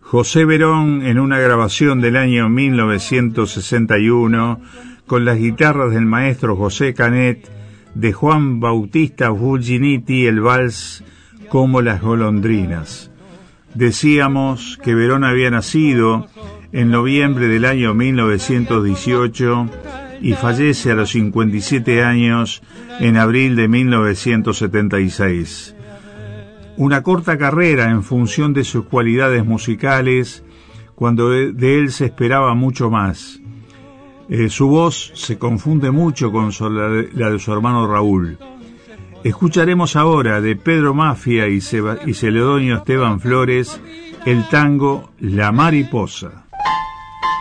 José Verón en una grabación del año 1961 con las guitarras del maestro José Canet, de Juan Bautista Fulginiti, el vals Como las golondrinas. Decíamos que Verón había nacido en noviembre del año 1918 y fallece a los 57 años en abril de 1976. Una corta carrera en función de sus cualidades musicales, cuando de él se esperaba mucho más. Su voz se confunde mucho con la de su hermano Raúl. Escucharemos ahora de Pedro Mafia y Celedonio Esteban Flores el tango La Mariposa.